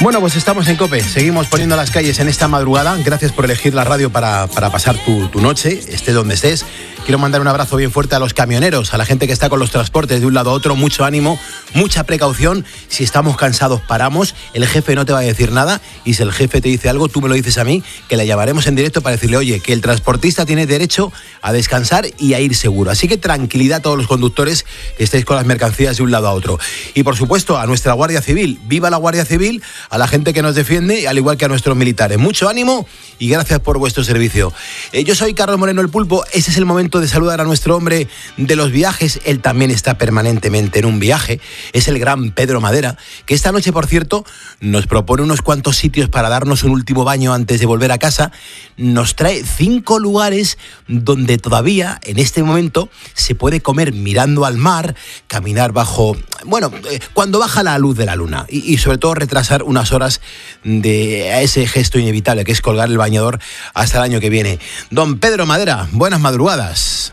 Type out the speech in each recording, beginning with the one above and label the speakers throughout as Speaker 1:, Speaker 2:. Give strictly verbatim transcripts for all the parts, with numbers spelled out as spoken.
Speaker 1: Bueno, pues estamos en COPE, seguimos poniendo las calles en esta madrugada. Gracias por elegir la radio para, para pasar tu, tu noche, estés donde estés. Quiero mandar un abrazo bien fuerte a los camioneros, a la gente que está con los transportes de un lado a otro. Mucho ánimo, mucha precaución. Si estamos cansados, paramos. El jefe no te va a decir nada y si el jefe te dice algo, tú me lo dices a mí, que le llamaremos en directo para decirle, oye, que el transportista tiene derecho a descansar y a ir seguro. Así que tranquilidad a todos los conductores que estéis con las mercancías de un lado a otro. Y por supuesto, a nuestra Guardia Civil. ¡Viva la Guardia Civil! A la gente que nos defiende, al igual que a nuestros militares. Mucho ánimo y gracias por vuestro servicio. Eh, yo soy Carlos Moreno el Pulpo. Ese es el momento de saludar a nuestro hombre de los viajes. Él también está permanentemente en un viaje. Es el gran Pedro Madera, que esta noche, por cierto, nos propone unos cuantos sitios para darnos un último baño antes de volver a casa. Nos trae cinco lugares donde todavía, en este momento, se puede comer mirando al mar, caminar bajo... Bueno, eh, cuando baja la luz de la luna y, y sobre todo retrasar unas horas de ese gesto inevitable que es colgar el bañador hasta el año que viene. Don Pedro Madera, buenas madrugadas.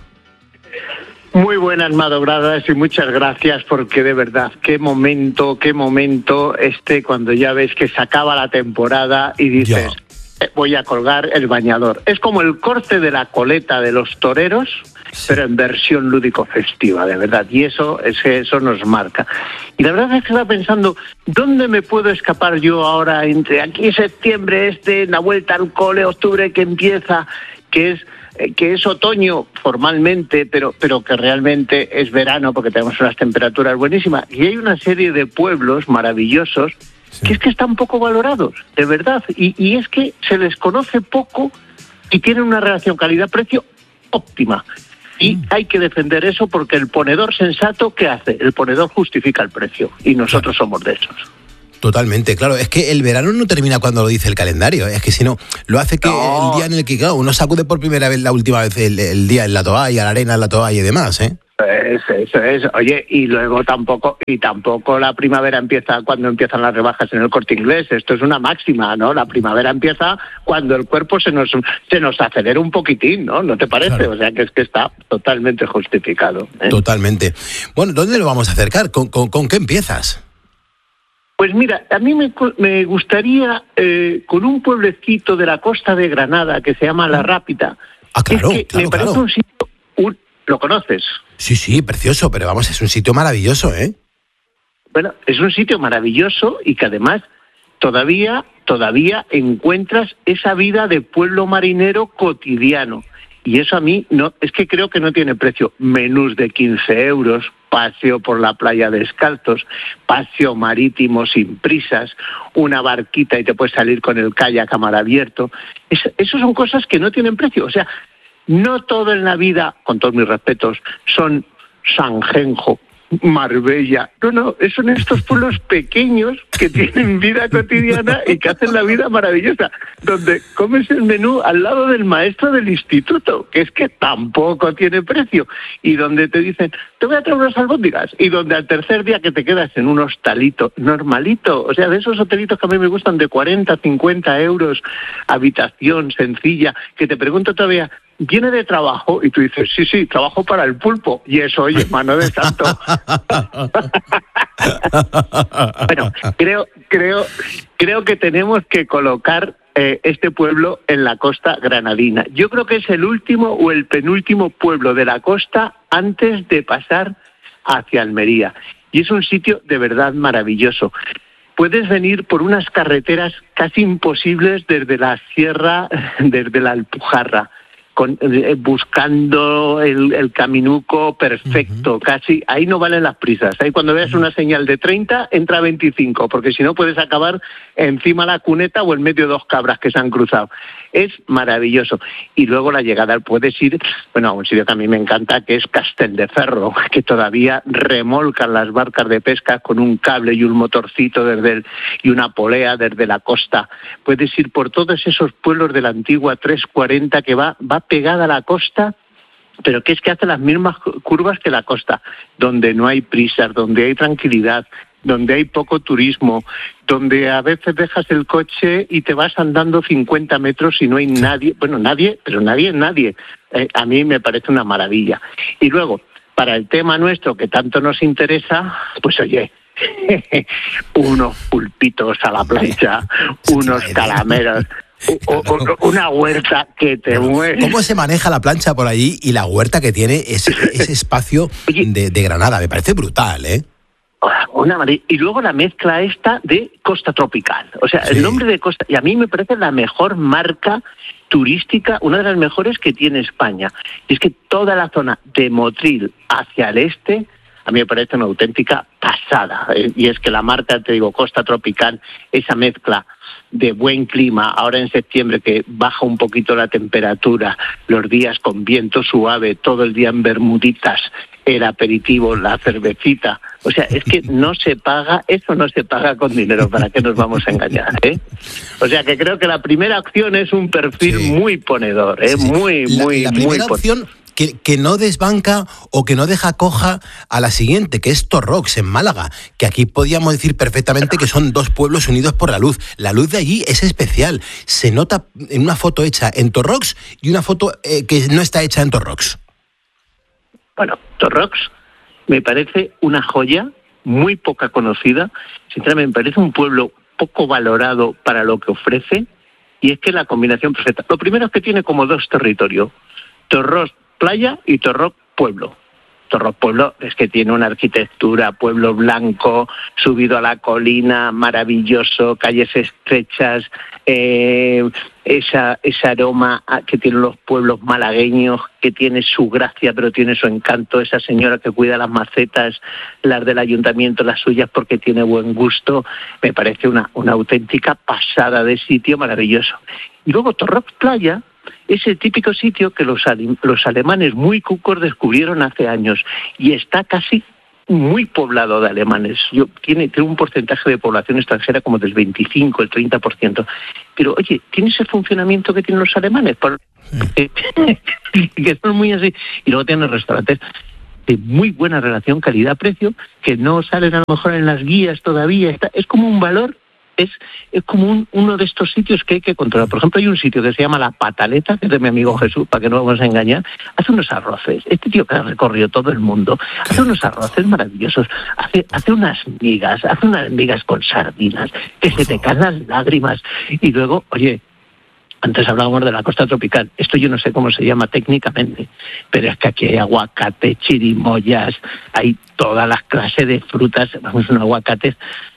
Speaker 2: Muy buenas madrugadas y muchas gracias, porque de verdad, qué momento, qué momento este cuando ya ves que se acaba la temporada y dices, eh, voy a colgar el bañador. Es como el corte de la coleta de los toreros, sí, pero en versión lúdico-festiva, de verdad, y eso es que eso nos marca. Y la verdad es que estaba pensando, ¿dónde me puedo escapar yo ahora entre aquí septiembre, este, la vuelta al cole, octubre que empieza, que es que es otoño formalmente, pero, pero que realmente es verano porque tenemos unas temperaturas buenísimas? Y hay una serie de pueblos maravillosos, sí, que es que están poco valorados, de verdad, y, y es que se les conoce poco y tienen una relación calidad-precio óptima. Y hay que defender eso porque el ponedor sensato, ¿qué hace? El ponedor justifica el precio y nosotros somos de esos.
Speaker 1: Totalmente, claro. Es que el verano no termina cuando lo dice el calendario. Es que si no, lo hace que no. El día en el que, claro, uno sacude por primera vez la última vez el, el día en la toalla, la arena en la toalla y demás, ¿eh?
Speaker 2: Eso, eso es. Oye, y luego tampoco, y tampoco la primavera empieza cuando empiezan las rebajas en el Corte Inglés. Esto es una máxima, ¿no? La primavera empieza cuando el cuerpo se nos se nos acelera un poquitín, ¿no? ¿No te parece? Claro. O sea, que es que está totalmente justificado, ¿eh?
Speaker 1: Totalmente. Bueno, ¿dónde lo vamos a acercar? ¿Con, con, con qué empiezas?
Speaker 2: Pues mira, a mí me, me gustaría eh, con un pueblecito de la costa de Granada que se llama La Rápita.
Speaker 1: Ah, claro,
Speaker 2: es que
Speaker 1: claro,
Speaker 2: me parece
Speaker 1: claro.
Speaker 2: un sitio... Un, ¿Lo conoces?
Speaker 1: Sí, sí, precioso, pero vamos, es un sitio maravilloso, ¿eh?
Speaker 2: Bueno, es un sitio maravilloso y que además todavía, todavía encuentras esa vida de pueblo marinero cotidiano. Y eso a mí, no, es que creo que no tiene precio. Menús de quince euros, paseo por la playa descalzos, paseo marítimo sin prisas, una barquita y te puedes salir con el kayak a mar abierto. Es, eso son cosas que no tienen precio. O sea, no todo en la vida, con todos mis respetos, son Sanjenjo, Marbella. No, no, son estos pueblos pequeños que tienen vida cotidiana y que hacen la vida maravillosa, donde comes el menú al lado del maestro del instituto, que es que tampoco tiene precio, y donde te dicen, te voy a traer unas albóndigas, y donde al tercer día que te quedas en un hostalito normalito, o sea, de esos hotelitos que a mí me gustan de cuarenta, cincuenta euros, habitación sencilla, que te pregunto todavía, ¿viene de trabajo? Y tú dices, sí, sí, trabajo para el pulpo. Y eso, oye, mano de santo. Bueno, creo, creo, creo que tenemos que colocar eh, este pueblo en la costa granadina. Yo creo que es el último o el penúltimo pueblo de la costa antes de pasar hacia Almería. Y es un sitio de verdad maravilloso. Puedes venir por unas carreteras casi imposibles desde la sierra, desde la Alpujarra, Con, eh, buscando el, el caminuco perfecto, uh-huh. Casi, ahí no valen las prisas, ahí cuando veas una señal de treinta, entra veinticinco, porque si no puedes acabar encima la cuneta o en medio de dos cabras que se han cruzado. Es maravilloso. Y luego la llegada, puedes ir, bueno, a un sitio que a mí me encanta, que es Castelldeferro, que todavía remolcan las barcas de pesca con un cable y un motorcito desde el, y una polea desde la costa. Puedes ir por todos esos pueblos de la antigua trescientos cuarenta que va, va pegada a la costa, pero que es que hace las mismas curvas que la costa, donde no hay prisas, donde hay tranquilidad, donde hay poco turismo, donde a veces dejas el coche y te vas andando cincuenta metros y no hay nadie, bueno, nadie, pero nadie, nadie. Eh, a mí me parece una maravilla. Y luego, para el tema nuestro que tanto nos interesa, pues oye, unos pulpitos a la plancha, unos calameros, o, o, una huerta que te muere.
Speaker 1: ¿Cómo se maneja la plancha por allí y la huerta que tiene ese, ese espacio de, de Granada? Me parece brutal, ¿eh?
Speaker 2: Una maravilla. Y luego la mezcla esta de costa tropical. O sea, sí. El nombre de costa, y a mí me parece la mejor marca turística, una de las mejores que tiene España. Y es que toda la zona de Motril hacia el este, a mí me parece una auténtica pasada. Y es que la marca, te digo, costa tropical, esa mezcla de buen clima, ahora en septiembre que baja un poquito la temperatura, los días con viento suave, todo el día en bermuditas, el aperitivo, la cervecita. O sea, es que no se paga, eso no se paga con dinero, ¿para qué nos vamos a engañar? ¿eh? O sea, que creo que la primera opción es un perfil sí. muy ponedor, ¿eh? Sí, sí. muy,
Speaker 1: la,
Speaker 2: muy,
Speaker 1: la primera
Speaker 2: muy
Speaker 1: opción que, que no desbanca o que no deja coja a la siguiente, que es Torrox, en Málaga, que aquí podíamos decir perfectamente que son dos pueblos unidos por la luz. La luz de allí es especial, se nota en una foto hecha en Torrox y una foto eh, que no está hecha en Torrox.
Speaker 2: Bueno, Torrox me parece una joya muy poca conocida. Sinceramente, me parece un pueblo poco valorado para lo que ofrece, y es que la combinación perfecta. Lo primero es que tiene como dos territorios: Torrox playa y Torrox pueblo. Torrox pueblo es que tiene una arquitectura, pueblo blanco, subido a la colina, maravilloso, calles estrechas, eh, esa, ese aroma que tienen los pueblos malagueños, que tiene su gracia, pero tiene su encanto. Esa señora que cuida las macetas, las del ayuntamiento, las suyas, porque tiene buen gusto. Me parece una, una auténtica pasada de sitio maravilloso. Y luego Torrox playa, ese típico sitio que los, los alemanes muy cucos descubrieron hace años y está casi muy poblado de alemanes. Yo, tiene, tiene un porcentaje de población extranjera como del veinticinco, el treinta por ciento. Pero, oye, ¿tiene ese funcionamiento que tienen los alemanes? Por, eh, que son muy así. Y luego tienen restaurantes de muy buena relación calidad-precio, que no salen a lo mejor en las guías todavía. Está, es como un valor. Es, es como un, uno de estos sitios que hay que controlar. Por ejemplo, hay un sitio que se llama La Pataleta, que es de mi amigo Jesús, para que no vamos a engañar. Hace unos arroces. Este tío que ha recorrido todo el mundo, hace unos arroces maravillosos, hace, hace unas migas, hace unas migas con sardinas, que se te caen las lágrimas. Y luego, oye, antes hablábamos de la costa tropical. Esto yo no sé cómo se llama técnicamente, pero es que aquí hay aguacate, chirimoyas, hay todas las clases de frutas. Vamos, un aguacate.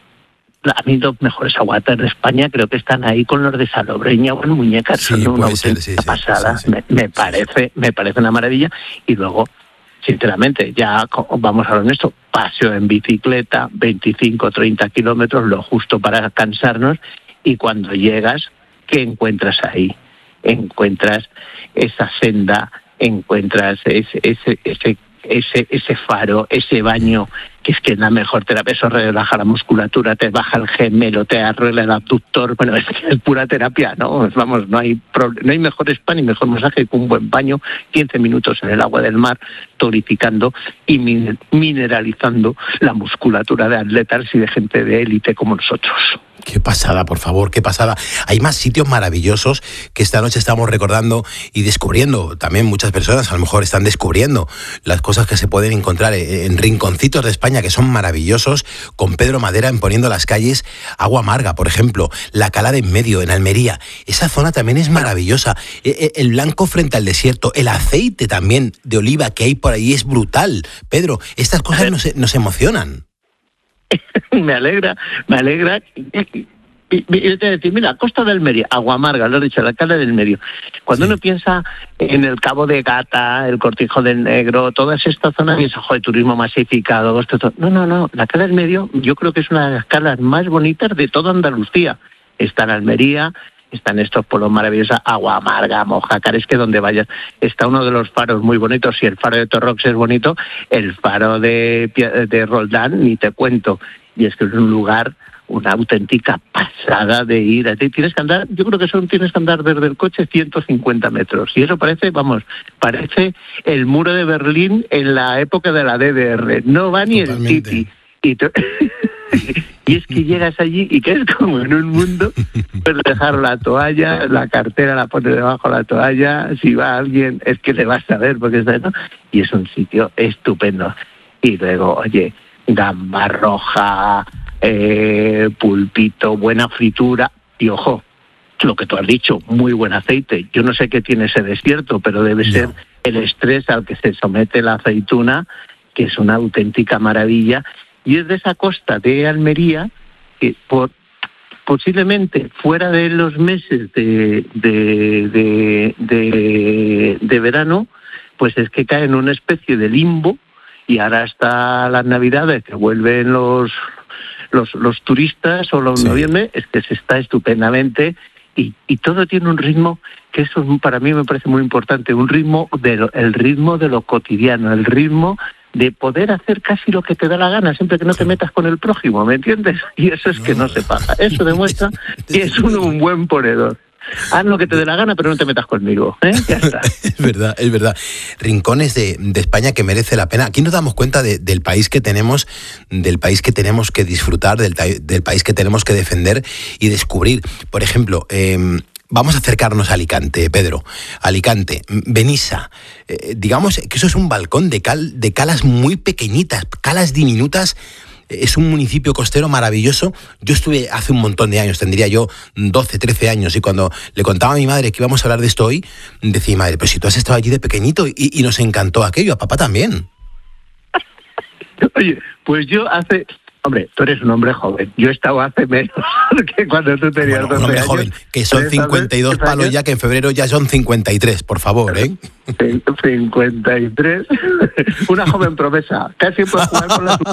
Speaker 2: A mí los mejores aguacates de España creo que están ahí con los de Salobreña o en Muñecas. Sí, son una auténtica sí, sí, pasada. Sí, sí, me, me parece, me parece una maravilla. Y luego, sinceramente, ya vamos a lo honesto, paseo en bicicleta, veinticinco, treinta kilómetros, lo justo para cansarnos. Y cuando llegas, ¿qué encuentras ahí? Encuentras esa senda, encuentras ese, ese, ese, ese, ese faro, ese baño, que es que es la mejor terapia. Eso relaja la musculatura, te baja el gemelo, te arregla el abductor. Bueno, es, es pura terapia, ¿no? Vamos, no hay pro, no hay mejor spa ni mejor masaje que un buen baño, quince minutos en el agua del mar, tonificando y min, mineralizando la musculatura de atletas y de gente de élite como nosotros.
Speaker 1: Qué pasada, por favor, qué pasada. Hay más sitios maravillosos que esta noche estamos recordando y descubriendo. También muchas personas a lo mejor están descubriendo las cosas que se pueden encontrar en rinconcitos de España que son maravillosos, con Pedro Madera en Poniendo las Calles. Agua Amarga, por ejemplo, la Cala de en Medio, en Almería. Esa zona también es maravillosa. El blanco frente al desierto, el aceite también de oliva que hay por ahí es brutal. Pedro, estas cosas nos, nos emocionan.
Speaker 2: Me alegra, me alegra. Y, y, y te decir, mira, Costa de Almería, Agua Amarga, lo he dicho, la Cala del Medio. Cuando sí. uno piensa en el Cabo de Gata, el Cortijo del Negro, todas estas zonas, piensa, joder, turismo masificado, esto, todo. No, no, no, la Cala del Medio yo creo que es una de las calas más bonitas de toda Andalucía. Está en Almería, están estos pueblos maravillosos, Agua Amarga, Mojácar, es que donde vayas está uno de los faros muy bonitos. Si el faro de Torrox es bonito, el faro de, de Roldán ni te cuento. Y es que es un lugar, una auténtica pasada de ir. Tienes que andar, yo creo que son tienes que andar desde el coche ciento cincuenta metros. Y eso parece, vamos, parece el muro de Berlín en la época de la D D R. No va ni Totalmente. El Titi. Y to- Y es que llegas allí y que es como en un mundo, puedes dejar la toalla, la cartera la pones debajo de la toalla, si va alguien es que le vas a ver porque está, ¿no? Y es un sitio estupendo. Y luego, oye, gamba roja, eh, pulpito, buena fritura y ojo, lo que tú has dicho, muy buen aceite. Yo no sé qué tiene ese desierto, pero debe no. ser el estrés al que se somete la aceituna, que es una auténtica maravilla, y es de esa costa de Almería que por posiblemente fuera de los meses de, de, de, de, de verano, pues es que cae en una especie de limbo, y ahora hasta las Navidades que vuelven los los, los turistas o los sí. noviembre, es que se está estupendamente, y, y todo tiene un ritmo que eso para mí me parece muy importante, un ritmo de lo, el ritmo de lo cotidiano, el ritmo de poder hacer casi lo que te da la gana, siempre que no te metas con el prójimo, ¿me entiendes? Y eso es no. que no se paga. Eso demuestra que es uno un buen ponedor. Haz lo que te dé la gana, pero no te metas conmigo, ¿eh? Ya está.
Speaker 1: Es verdad, es verdad. Rincones de, de España que merece la pena. Aquí nos damos cuenta de, del país que tenemos, del país que tenemos que disfrutar, del, del país que tenemos que defender y descubrir. Por ejemplo, eh, vamos a acercarnos a Alicante, Pedro. Alicante, Benissa. Eh, digamos que eso es un balcón de, cal, de calas muy pequeñitas, calas diminutas. Es un municipio costero maravilloso. Yo estuve hace un montón de años, tendría yo doce, trece años, y cuando le contaba a mi madre que íbamos a hablar de esto hoy, decía, madre, pero si tú has estado allí de pequeñito, y, y nos encantó aquello, a papá también.
Speaker 2: Oye, pues yo hace... Hombre, tú eres un hombre joven. Yo he estado hace menos que cuando tú tenías bueno, doce un hombre años. Joven,
Speaker 1: que son cincuenta y dos palos ya, que en febrero ya son cincuenta y tres, por favor, ¿eh?
Speaker 2: cincuenta y tres. Una joven promesa. Casi puedes jugar con la...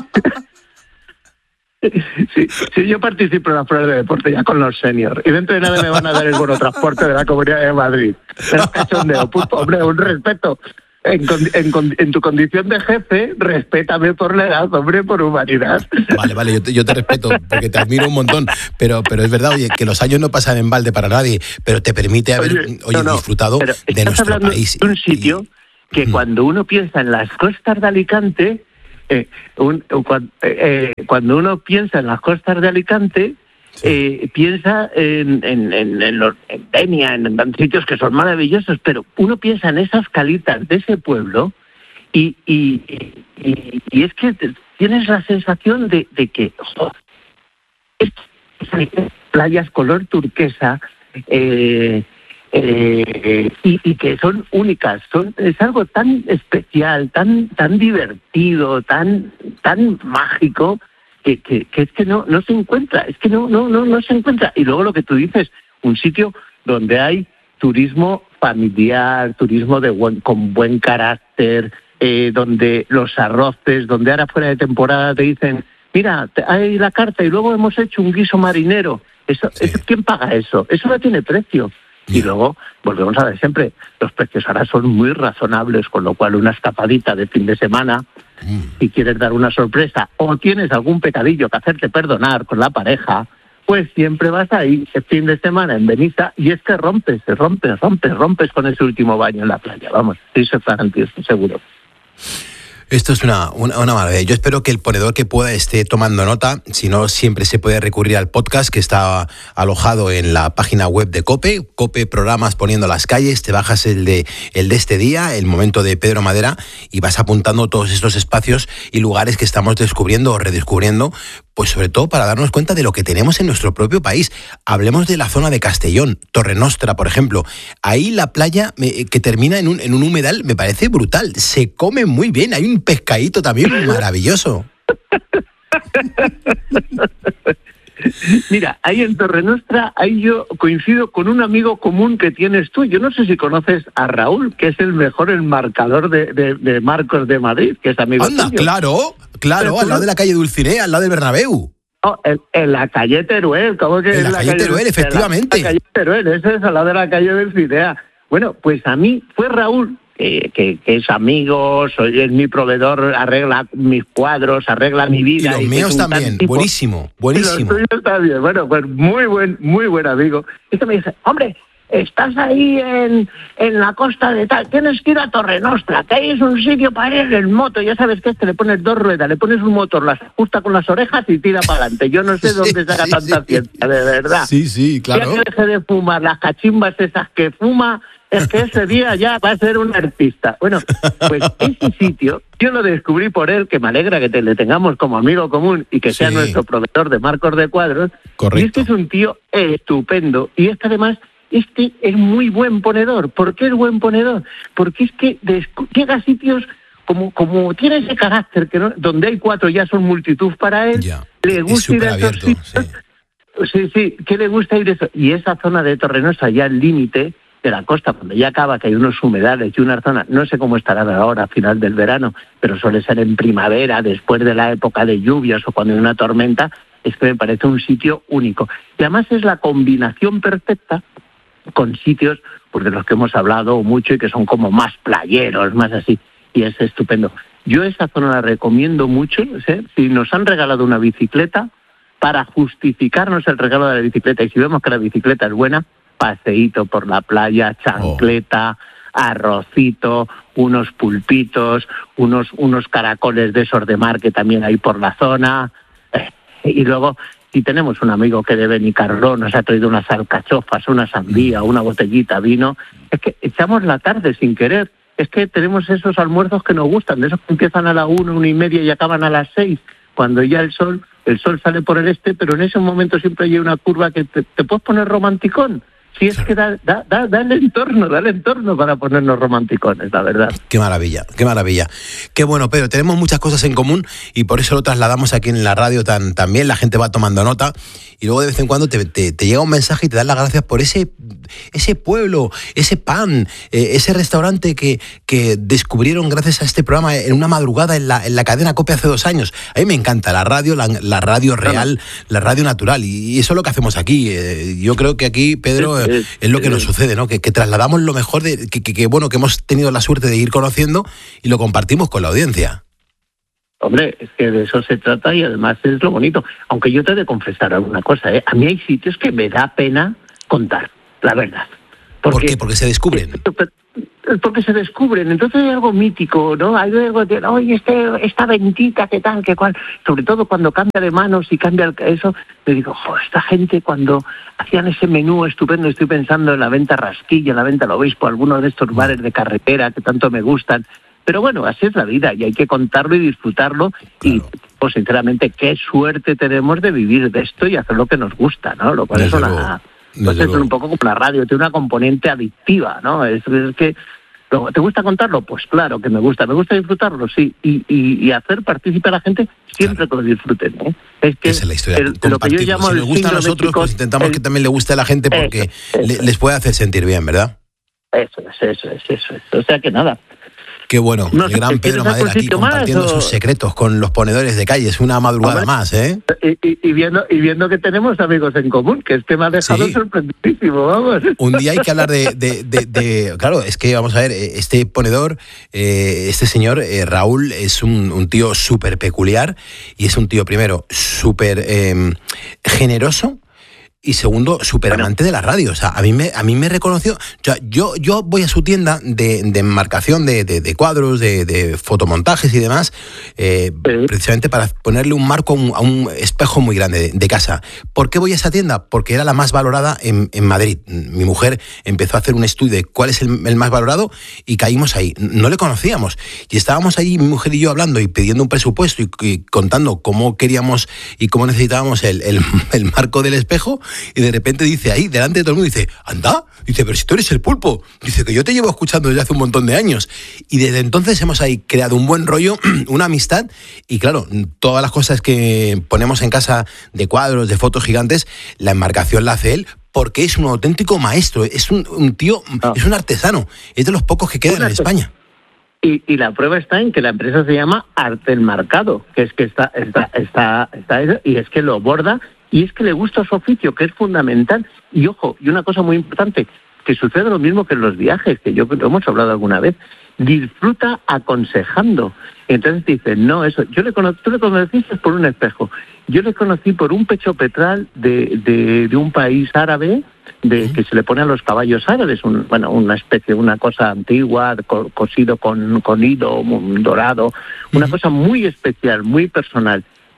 Speaker 2: Sí, sí, yo participo en las pruebas de deporte ya con los seniors, y dentro de nada me van a dar el bono transporte de la Comunidad de Madrid. Pero cachondeo, puto, hombre, un respeto. En, en, en tu condición de jefe, respétame por la edad, hombre, por humanidad.
Speaker 1: Vale, vale, yo te, yo te respeto porque te admiro un montón, pero pero es verdad, oye, que los años no pasan en balde para nadie, pero te permite haber oye, oye, no, no, disfrutado de nuestro país.
Speaker 2: De un sitio y, que mm. cuando uno piensa en las costas de Alicante, eh, un, eh, eh, cuando uno piensa en las costas de Alicante, Sí. Eh, piensa en, en, en, en, los, en Denia, en, en sitios que son maravillosos, pero uno piensa en esas calitas de ese pueblo y, y, y, y es que tienes la sensación de, de que oh, es, playas color turquesa eh, eh, y, y que son únicas, son es algo tan especial, tan tan divertido, tan tan mágico. Que, que, que es que no no se encuentra, es que no no no no se encuentra. Y luego lo que tú dices, un sitio donde hay turismo familiar, turismo de buen, con buen carácter, eh, donde los arroces, donde ahora fuera de temporada te dicen, mira, hay la carta y luego hemos hecho un guiso marinero. Eso, sí. eso ¿quién paga eso? Eso no tiene precio. Yeah. Y luego, volvemos a ver siempre, los precios ahora son muy razonables, con lo cual una escapadita de fin de semana, mm. si quieres dar una sorpresa o tienes algún pecadillo que hacerte perdonar con la pareja, pues siempre vas ahí el fin de semana en Benissa, y es que rompes, rompes, rompes, rompes con ese último baño en la playa. Vamos, eso es garantía, estoy seguro.
Speaker 1: Esto es una, una, una maravilla. Yo espero que el ponedor que pueda esté tomando nota. Si no, siempre se puede recurrir al podcast que está alojado en la página web de COPE, COPE Programas Poniendo las Calles. Te bajas el de, el de este día, el momento de Pedro Madera, y vas apuntando todos estos espacios y lugares que estamos descubriendo o redescubriendo, pues sobre todo para darnos cuenta de lo que tenemos en nuestro propio país. Hablemos de la zona de Castellón, Torrenostra, por ejemplo. Ahí la playa que termina en un, en un humedal me parece brutal. Se come muy bien, hay un pescadito también maravilloso.
Speaker 2: Mira, ahí en Torrenostra, ahí yo coincido con un amigo común que tienes tú. Yo no sé si conoces a Raúl, que es el mejor enmarcador de, de, de Marcos de Madrid, que es amigo
Speaker 1: Anda,
Speaker 2: tuyo.
Speaker 1: claro, claro, al lado de la calle Dulcinea, al lado del Bernabéu.
Speaker 2: No, en, en la calle Teruel, ¿cómo que
Speaker 1: en
Speaker 2: es
Speaker 1: la,
Speaker 2: la
Speaker 1: calle, calle Teruel, efectivamente.
Speaker 2: La, la calle Teruel, ese es al lado de la calle Dulcinea. Bueno, pues a mí fue Raúl, eh, que, que es amigo, soy, es mi proveedor, arregla mis cuadros, arregla mi vida.
Speaker 1: Y los
Speaker 2: y
Speaker 1: míos también, tipo, buenísimo, buenísimo.
Speaker 2: Y los tuyos también, bueno, pues muy buen, muy buen amigo. Y que me dice, hombre, estás ahí en, en la costa de tal, tienes que ir a Torrenostra, que ahí es un sitio para ir en moto. Ya sabes que este le pones dos ruedas, le pones un motor, las ajusta con las orejas y tira para adelante. Yo no sé sí, dónde saca sí, tanta sí. ciencia, de verdad.
Speaker 1: Sí, sí, claro.
Speaker 2: Ya que deje de fumar las cachimbas esas que fuma es que ese día ya va a ser un artista. Bueno, pues ese sitio, yo lo descubrí por él, que me alegra que te, le tengamos como amigo común y que sea sí. nuestro proveedor de marcos de cuadros.
Speaker 1: Correcto.
Speaker 2: Y este es un tío estupendo. Y es que además, este es muy buen ponedor. ¿Por qué es buen ponedor? Porque es que descu- llega a sitios como, como tiene ese carácter, que no, donde hay cuatro ya son multitud para él,
Speaker 1: ya.
Speaker 2: le gusta ir a esos sitios. Sí. sí, sí, ¿qué le gusta ir a eso? Y esa zona de Torrenosa, ya al límite de la costa, cuando ya acaba, que hay unos humedales y una zona, no sé cómo estarán ahora a final del verano, pero suele ser en primavera, después de la época de lluvias o cuando hay una tormenta, es que me parece un sitio único. Y además es la combinación perfecta con sitios pues, de los que hemos hablado mucho y que son como más playeros, más así, y es estupendo. Yo esa zona la recomiendo mucho, ¿sí? Si nos han regalado una bicicleta, para justificarnos el regalo de la bicicleta, y si vemos que la bicicleta es buena, paseíto por la playa, chancleta, oh. arrocito, unos pulpitos, unos unos caracoles de esos de mar que también hay por la zona. Eh, y luego, si tenemos un amigo que de Benicarló nos ha traído unas alcachofas, una sandía, una botellita, vino, es que echamos la tarde sin querer. Es que tenemos esos almuerzos que nos gustan, de esos que empiezan a la una, una y media y acaban a las seis, cuando ya el sol, el sol sale por el este, pero en ese momento siempre hay una curva que te, te puedes poner romanticón. Si es que da, da, da, da el entorno, da el entorno para ponernos romanticones, la verdad.
Speaker 1: Qué maravilla, qué maravilla. Qué bueno, Pedro, tenemos muchas cosas en común y por eso lo trasladamos aquí en la radio tan, también, la gente va tomando nota y luego de vez en cuando te, te, te llega un mensaje y te dan las gracias por ese, ese pueblo, ese pan, eh, ese restaurante que, que descubrieron gracias a este programa en una madrugada en la, en la cadena COPE hace dos años. A mí me encanta la radio, la, la radio real, la radio natural y, y eso es lo que hacemos aquí. Eh, yo creo que aquí, Pedro... Es, es lo que nos sucede, ¿no? Que, que trasladamos lo mejor de que, que, que bueno que hemos tenido la suerte de ir conociendo y lo compartimos con la audiencia.
Speaker 2: Hombre, es que de eso se trata y además es lo bonito. Aunque yo te he de confesar alguna cosa, ¿eh? A mí hay sitios que me da pena contar, la verdad.
Speaker 1: Porque, ¿Por qué? Porque se descubren.
Speaker 2: Porque se descubren, entonces hay algo mítico, ¿no? Hay algo de, oye, este, esta ventita, qué tal, qué cual. Sobre todo cuando cambia de manos y cambia el, eso, me digo, jo, esta gente cuando hacían ese menú estupendo, estoy pensando en la venta Rasquilla, en la venta El Obispo, algunos de estos bares de carretera que tanto me gustan. Pero bueno, así es la vida y hay que contarlo y disfrutarlo. Claro. Y, pues sinceramente, qué suerte tenemos de vivir de esto y hacer lo que nos gusta, ¿no? Lo cual es una... Pues es un poco como la radio, tiene una componente adictiva, ¿no? Es, es que, ¿te gusta contarlo? Pues claro que me gusta. ¿Me gusta disfrutarlo? Sí. Y, y, y hacer participar a la gente siempre claro. que lo disfruten, ¿no? Es que
Speaker 1: esa es la historia.
Speaker 2: El, lo que yo llamo
Speaker 1: si nos gusta a nosotros,
Speaker 2: chicos,
Speaker 1: pues intentamos
Speaker 2: el,
Speaker 1: que también le guste a la gente porque
Speaker 2: eso, eso,
Speaker 1: le, les puede hacer sentir bien, ¿verdad?
Speaker 2: Eso es, eso es, eso es. O sea que nada.
Speaker 1: Qué bueno, no, el gran Pedro Madera aquí compartiendo más, sus secretos con los ponedores de calles, una madrugada Hombre, más, ¿eh?
Speaker 2: Y, y, y, viendo, y viendo que tenemos amigos en común, que es que me ha dejado sí. sorprendidísimo, vamos.
Speaker 1: Un día hay que hablar de, de, de, de... Claro, es que, vamos a ver, este ponedor, eh, este señor, eh, Raúl, es un, un tío súper peculiar y es un tío, primero, súper eh, generoso. Y segundo, súper amante bueno. de la radio. O sea, a mí me, a mí me reconoció. O sea, yo, yo voy a su tienda de, de enmarcación de, de, de cuadros, de, de fotomontajes y demás, eh, sí. precisamente para ponerle un marco a un, a un espejo muy grande de, de casa. ¿Por qué voy a esa tienda? Porque era la más valorada en, en Madrid. Mi mujer empezó a hacer un estudio de cuál es el, el más valorado y caímos ahí. No le conocíamos. Y estábamos allí, mi mujer y yo, hablando y pidiendo un presupuesto y, y contando cómo queríamos y cómo necesitábamos el, el, el marco del espejo. Y de repente dice ahí, delante de todo el mundo, dice, anda, dice, pero si tú eres el Pulpo, dice que yo te llevo escuchando desde hace un montón de años. Y desde entonces hemos ahí creado un buen rollo, una amistad, y claro, todas las cosas que ponemos en casa de cuadros, de fotos gigantes, la enmarcación la hace él, porque es un auténtico maestro, es un, un tío, ah. es un artesano, es de los pocos que quedan en España.
Speaker 2: Y, y la prueba está en que la empresa se llama Arte Enmarcado, que es que está, está, está, está eso, y es que lo borda. Y es que le gusta su oficio, que es fundamental. Y ojo, y una cosa muy importante, que sucede lo mismo que en los viajes, que yo lo hemos hablado alguna vez, disfruta aconsejando. Entonces dice, no, eso, yo le cono- tú le conociste por un espejo, yo le conocí por un pecho petral de, de, de un país árabe, de que se le pone a los caballos árabes, un, bueno, una especie, una cosa antigua, co- cosido con, con hilo dorado, una cosa muy especial, muy personal.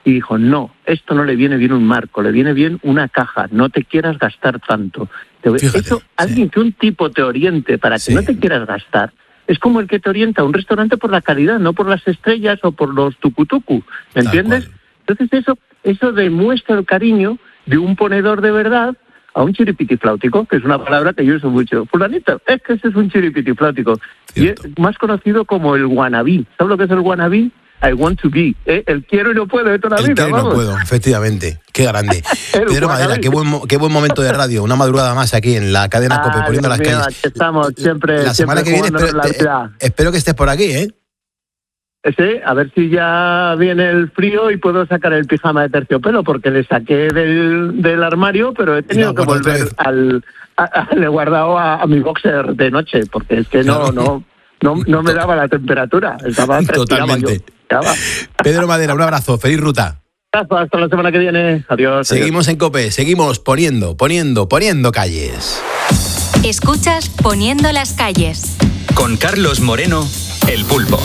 Speaker 2: y dijo, no, esto no le viene bien un marco, le viene bien una caja, no te quieras gastar tanto. Fíjate, Eso, sí. alguien que un tipo te oriente para que sí. no te quieras gastar, es como el que te orienta a un restaurante por la calidad, no por las estrellas o por los tucutucu, ¿me entiendes? Entonces eso, eso demuestra el cariño de un ponedor de verdad a un chiripitifláutico, que es una palabra que yo uso mucho. Fulanito, es que ese es un chiripitifláutico. Y es más conocido como el wannabe. ¿Sabes lo que es el wannabe? I want to be. ¿eh? El quiero y no puedo de toda la
Speaker 1: el
Speaker 2: vida.
Speaker 1: Quiero y no puedo, efectivamente. Qué grande. Pedro Madera, qué buen, qué buen momento de radio. Una madrugada más aquí en la cadena ah, COPE, poniendo las mío, calles.
Speaker 2: Estamos siempre.
Speaker 1: La semana
Speaker 2: siempre
Speaker 1: que viene espero, te, espero que estés por aquí, ¿eh?
Speaker 2: Sí, a ver si ya viene el frío y puedo sacar el pijama de terciopelo, porque le saqué del, del armario, pero he tenido que volver al... A, a, le he guardado a, a mi boxer de noche, porque es que no, no, no, no me daba la temperatura. Estaba
Speaker 1: Totalmente.
Speaker 2: Yo,
Speaker 1: Pedro Madera, un abrazo, feliz ruta.
Speaker 2: Hasta la semana que viene. Adiós.
Speaker 1: Seguimos adiós. En COPE, seguimos poniendo, poniendo, poniendo calles.
Speaker 3: Escuchas Poniendo las calles.
Speaker 4: Con Carlos Moreno, El Pulpo.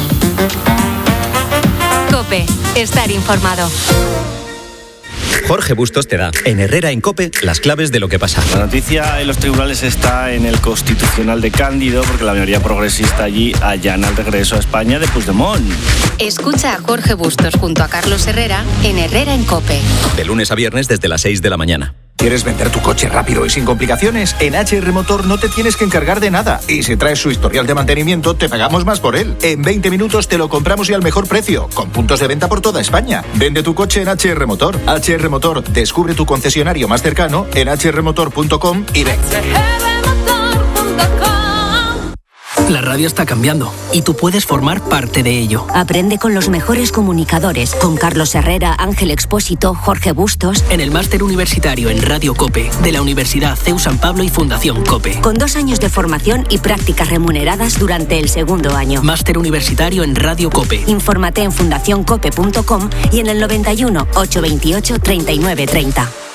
Speaker 3: COPE, estar informado.
Speaker 4: Jorge Bustos te da, en Herrera en COPE, las claves de lo que pasa.
Speaker 5: La noticia en los tribunales está en el Constitucional de Cándido, porque la mayoría progresista allí allana el regreso a España de Puigdemont.
Speaker 3: Escucha a Jorge Bustos junto a Carlos Herrera en Herrera en COPE.
Speaker 4: De lunes a viernes desde las seis de la mañana.
Speaker 6: ¿Quieres vender tu coche rápido y sin complicaciones? En H R Motor no te tienes que encargar de nada. Y si traes su historial de mantenimiento, te pagamos más por él. En veinte minutos te lo compramos y al mejor precio, con puntos de venta por toda España. Vende tu coche en H R Motor. H R Motor, descubre tu concesionario más cercano en h r motor punto com y ven.
Speaker 7: La radio está cambiando y tú puedes formar parte de ello.
Speaker 8: Aprende con los mejores comunicadores, con Carlos Herrera, Ángel Expósito, Jorge Bustos.
Speaker 7: En el máster universitario en Radio COPE de la Universidad C E U San Pablo y Fundación COPE.
Speaker 8: Con dos años de formación y prácticas remuneradas durante el segundo año.
Speaker 7: Máster universitario en Radio COPE.
Speaker 8: Infórmate en fundación cope punto com y en el noventa y uno, ochocientos veintiocho, treinta y nueve treinta.